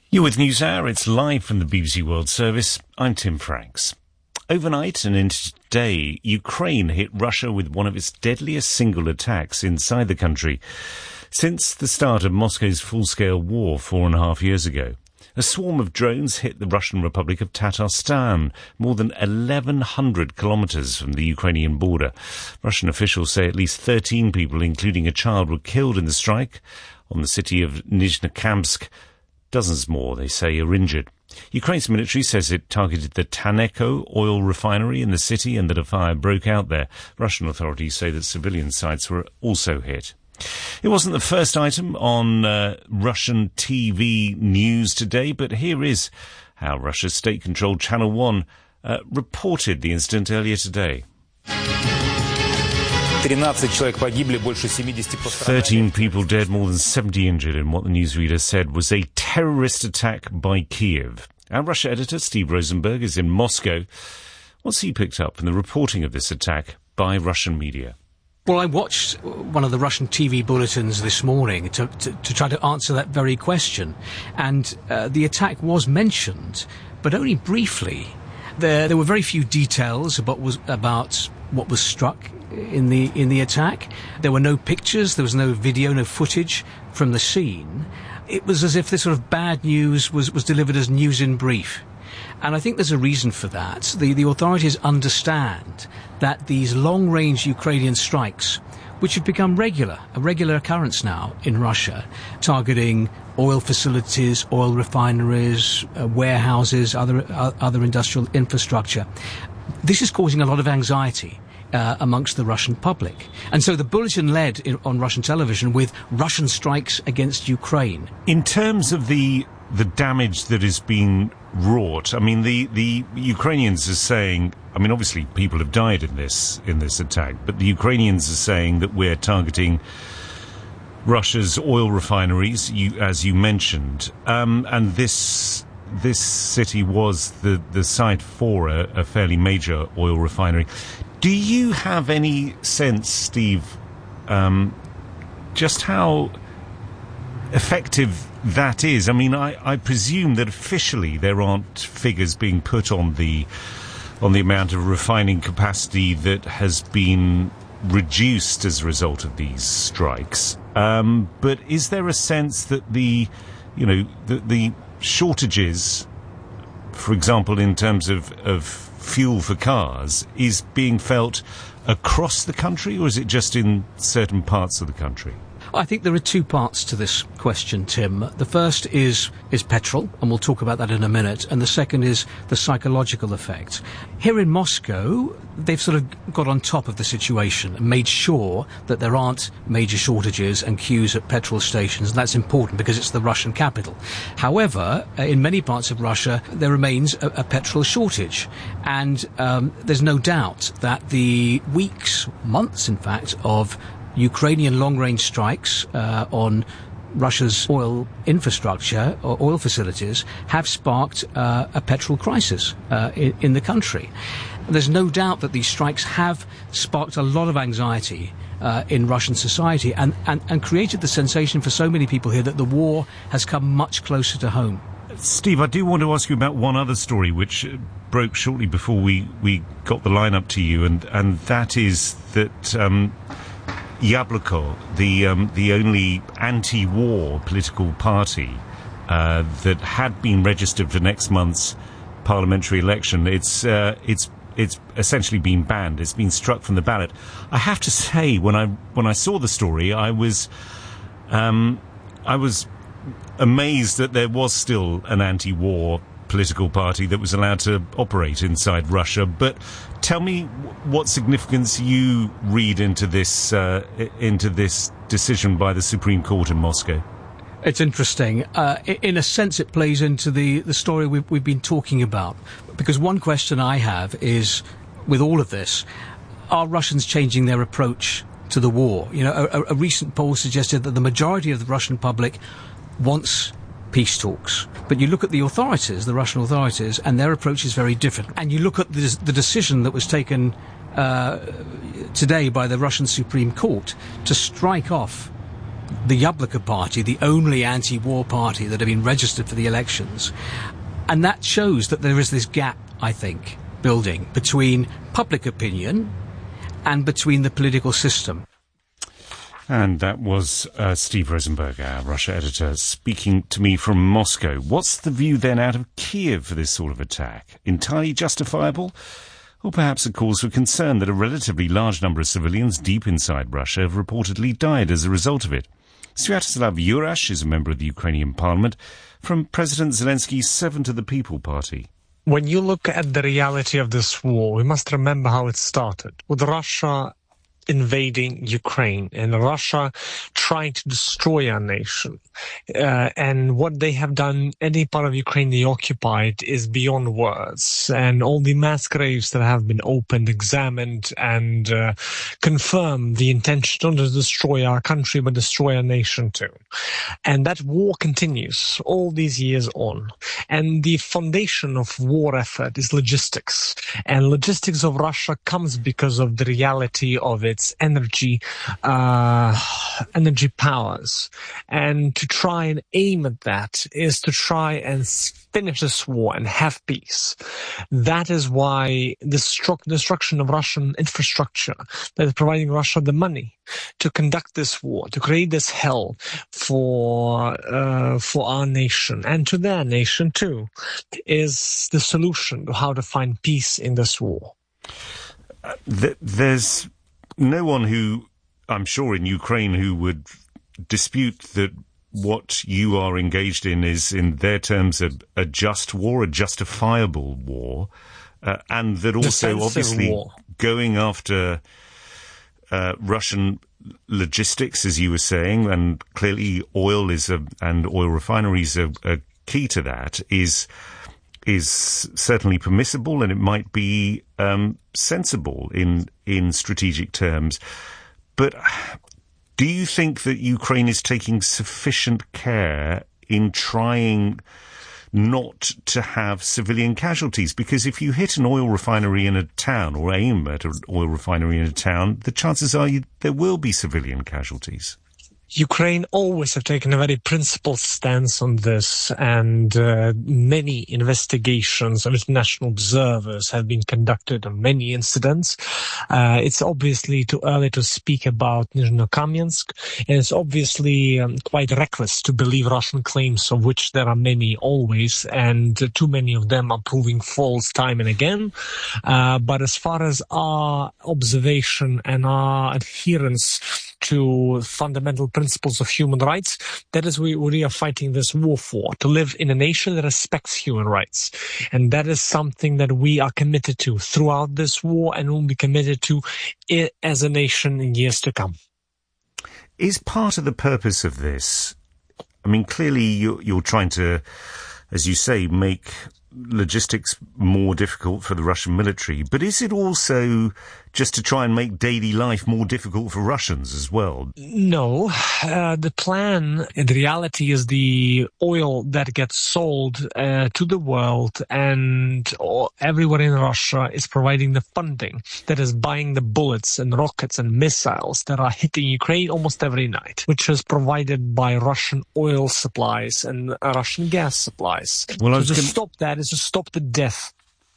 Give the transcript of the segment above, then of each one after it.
You're with NewsHour. It's live from the BBC World Service. I'm Tim Franks. Overnight and into today, Ukraine hit Russia with one of its deadliest single attacks inside the country since the start of Moscow's full-scale war 4.5 years ago. A swarm of drones hit the Russian Republic of Tatarstan, more than 1,100 kilometres from the Ukrainian border. Russian officials say at least 13 people, including a child, were killed in the strike on the city of Nizhnekamsk. Dozens more, they say, are injured. Ukraine's military says it targeted the Taneko oil refinery in the city and that a fire broke out there. Russian authorities say that civilian sites were also hit. It wasn't the first item on Russian TV news today, but here is how Russia's state-controlled Channel 1 reported the incident earlier today. 13 people dead, more than 70 injured in what the newsreader said was a terrorist attack by Kiev. Our Russia editor, Steve Rosenberg, is in Moscow. What's he picked up from the reporting of this attack by Russian media? Well, I watched one of the Russian TV bulletins this morning to try to answer that very question. And the attack was mentioned, but only briefly. There were very few details about what was struck in the attack. There were no pictures, there was no video, no footage from the scene. It was as if this sort of bad news was delivered as news in brief. And I think there's a reason for that. The authorities understand that these long-range Ukrainian strikes, which have become a regular occurrence now in Russia, targeting oil facilities, oil refineries, warehouses, other industrial infrastructure, this is causing a lot of anxiety amongst the Russian public. And so the bulletin led on Russian television with Russian strikes against Ukraine. In terms of the damage that is being wrought, I mean, the Ukrainians are saying, I mean, obviously people have died in this attack, but the Ukrainians are saying that we're targeting Russia's oil refineries, as you mentioned, and this city was the site for a fairly major oil refinery. Do you have any sense, Steve, just how effective that is? I mean, I presume that officially there aren't figures being put on the amount of refining capacity that has been reduced as a result of these strikes. But is there a sense that the shortages, for example, in terms of fuel for cars, is being felt across the country, or is it just in certain parts of the country? I think there are two parts to this question, Tim. The first is petrol, and we'll talk about that in a minute, and the second is the psychological effect. Here in Moscow, they've sort of got on top of the situation and made sure that there aren't major shortages and queues at petrol stations, and that's important because it's the Russian capital. However, in many parts of Russia, there remains a petrol shortage, and there's no doubt that the weeks, months in fact, of Ukrainian long-range strikes on Russia's oil infrastructure or oil facilities have sparked a petrol crisis in the country. There's no doubt that these strikes have sparked a lot of anxiety in Russian society and created the sensation for so many people here that the war has come much closer to home. Steve, I do want to ask you about one other story which broke shortly before we got the line up to you, and that is that Yabloko, the only anti-war political party that had been registered for next month's parliamentary election, it's essentially been banned. It's been struck from the ballot. I have to say, when I saw the story, I was amazed that there was still an anti-war political party that was allowed to operate inside Russia. But tell me what significance you read into this decision by the Supreme Court in Moscow. It's interesting. In a sense, it plays into the story we've been talking about. Because one question I have is, with all of this, are Russians changing their approach to the war? You know, a recent poll suggested that the majority of the Russian public wants peace talks. But you look at the authorities, the Russian authorities, and their approach is very different. And you look at the decision that was taken today by the Russian Supreme Court to strike off the Yabloko Party, the only anti-war party that had been registered for the elections. And that shows that there is this gap, I think, building between public opinion and between the political system. And that was Steve Rosenberg, our Russia editor, speaking to me from Moscow. What's the view then out of Kiev for this sort of attack? Entirely justifiable? Or perhaps a cause for concern that a relatively large number of civilians deep inside Russia have reportedly died as a result of it? Sviatoslav Yurash is a member of the Ukrainian parliament from President Zelensky's Servant of the People party. When you look at the reality of this war, we must remember how it started, with Russia invading Ukraine and Russia trying to destroy our nation. And what they have done, any part of Ukraine they occupied, is beyond words. And all the mass graves that have been opened, examined, and confirm the intention not to destroy our country, but destroy our nation too. And that war continues all these years on. And the foundation of war effort is logistics. And logistics of Russia comes because of the reality of its energy powers. And to try and aim at that is to try and finish this war and have peace. That is why the destruction of Russian infrastructure that is providing Russia the money to conduct this war, to create this hell for our nation and to their nation too, is the solution to how to find peace in this war. There's no one who, I'm sure in Ukraine, who would dispute that what you are engaged in is, in their terms, a just war, a justifiable war, and that also, obviously, war. Going after Russian logistics, as you were saying, and clearly oil and oil refineries are key to that, is certainly permissible, and it might be sensible in strategic terms. But do you think that Ukraine is taking sufficient care in trying not to have civilian casualties? Because if you hit an oil refinery in a town, or aim at an oil refinery in a town, the chances are there will be civilian casualties. Ukraine always have taken a very principled stance on this, and many investigations of international observers have been conducted on many incidents. It's obviously too early to speak about Nizhno-Kamensk, and it's obviously quite reckless to believe Russian claims, of which there are many always, and too many of them are proving false time and again. But as far as our observation and our adherence to fundamental principles of human rights, that is what we are fighting this war for, to live in a nation that respects human rights. And that is something that we are committed to throughout this war, and will be committed to it as a nation in years to come. Is part of the purpose of this, I mean, clearly you're trying to, as you say, make logistics more difficult for the Russian military, but is it also just to try and make daily life more difficult for Russians as well? No. The plan, the reality is the oil that gets sold to the world, and everyone in Russia is providing the funding that is buying the bullets and rockets and missiles that are hitting Ukraine almost every night, which is provided by Russian oil supplies and Russian gas supplies. Well, so to stop that is to stop the death.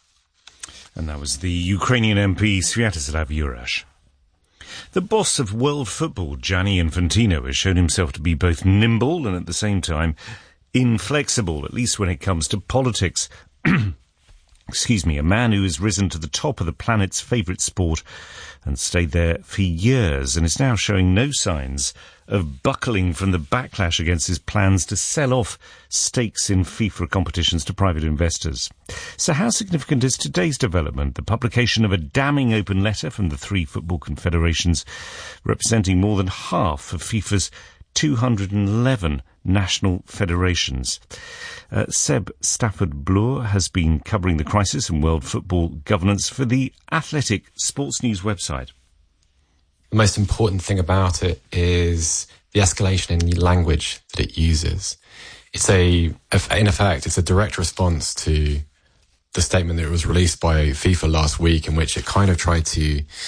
And that was the Ukrainian MP Sviatoslav Yurash. The boss of world football, Gianni Infantino, has shown himself to be both nimble and at the same time inflexible, at least when it comes to politics. Excuse me, a man who has risen to the top of the planet's favourite sport and stayed there for years and is now showing no signs of buckling from the backlash against his plans to sell off stakes in FIFA competitions to private investors. So how significant is today's development, the publication of a damning open letter from the three football confederations representing more than half of FIFA's 211 national federations? Seb Stafford-Bloor has been covering the crisis in world football governance for the Athletic Sports News website. The most important thing about it is the escalation in language that it uses. In effect, it's a direct response to the statement that was released by FIFA last week, in which it kind of tried to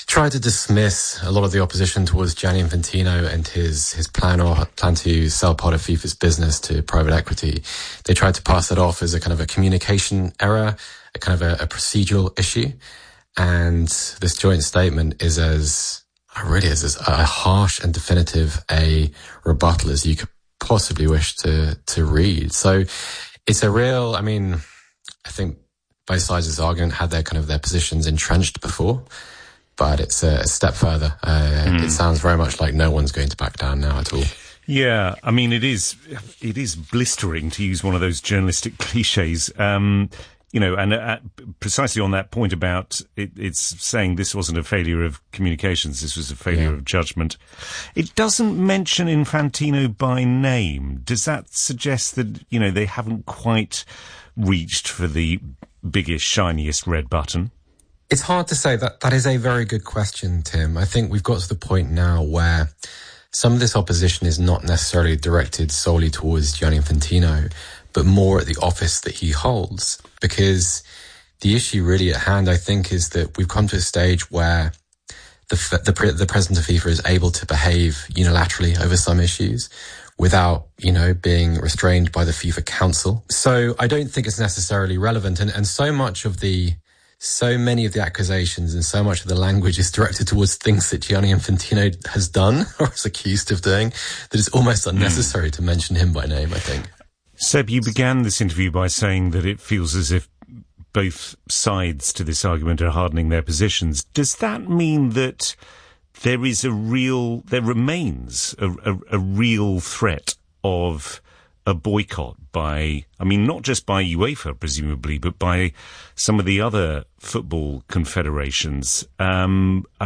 tried to dismiss a lot of the opposition towards Gianni Infantino and his plan to sell part of FIFA's business to private equity. They tried to pass it off as a kind of a communication error, a kind of a procedural issue. And this joint statement is as a harsh and definitive a rebuttal as you could possibly wish to read. So it's a real, I think both sides of this argument had their positions entrenched before, but it's a step further. It sounds very much like no one's going to back down now at all. Yeah, it is blistering, to use one of those journalistic cliches. Precisely on that point about it's saying this wasn't a failure of communications, this was a failure of judgment. It doesn't mention Infantino by name. Does that suggest that, they haven't quite reached for the biggest, shiniest red button? It's hard to say. That is a very good question, Tim. I think we've got to the point now where some of this opposition is not necessarily directed solely towards Gianni Infantino, but more at the office that he holds. Because the issue really at hand, I think, is that we've come to a stage where the president of FIFA is able to behave unilaterally over some issues without, being restrained by the FIFA Council. So I don't think it's necessarily relevant. And so many of the accusations and so much of the language is directed towards things that Gianni Infantino has done or is accused of doing that it's almost unnecessary to mention him by name, I think. Seb, you began this interview by saying that it feels as if both sides to this argument are hardening their positions. Does that mean that there remains a real threat of a boycott by, not just by UEFA, presumably, but by some of the other football confederations?